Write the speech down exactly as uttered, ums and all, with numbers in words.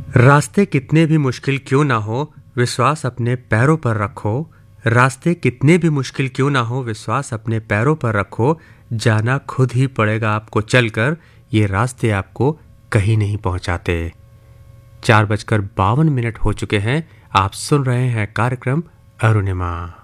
रास्ते कितने भी मुश्किल क्यों ना हो, विश्वास अपने पैरों पर रखो। रास्ते कितने भी मुश्किल क्यों ना हो, विश्वास अपने पैरों पर रखो। जाना खुद ही पड़ेगा आपको चलकर, ये रास्ते आपको कहीं नहीं पहुंचाते। चार बजकर बावन मिनट हो चुके हैं। आप सुन रहे हैं कार्यक्रम अरुणिमा।